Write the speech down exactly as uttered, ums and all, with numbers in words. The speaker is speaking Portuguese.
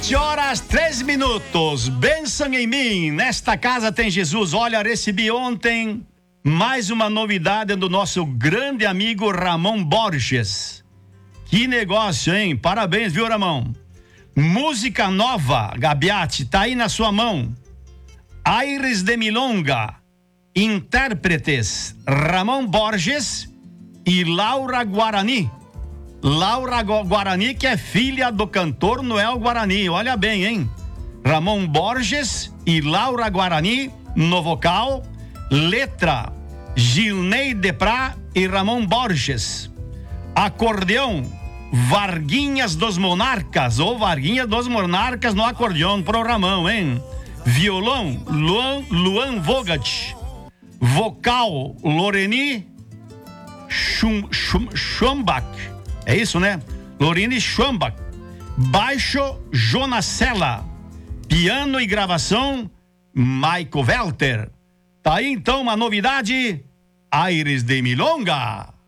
Sete horas, três minutos. Bênção em mim. Nesta casa tem Jesus. Olha, recebi ontem mais uma novidade do nosso grande amigo Ramon Borges. Que negócio, hein? Parabéns, viu, Ramon? Música nova, Gabiati, tá aí na sua mão. Aires de Milonga. Intérpretes Ramon Borges e Laura Guarani. Laura Guarani, que é filha do cantor Noel Guarani. Olha bem, hein? Ramon Borges e Laura Guarani no vocal. Letra Gilney Deprá e Ramon Borges. Acordeão Varguinhas dos Monarcas, ou Varguinhas dos Monarcas no acordeão pro Ramon, hein? Violão Luan, Luan Vogat. Vocal Loreni Schum, Schum, Schumbach. É isso, né? Lorene Schwambach. Baixo, Jonacella. Piano e gravação, Maico Welter. Tá aí então uma novidade, Aires de Milonga.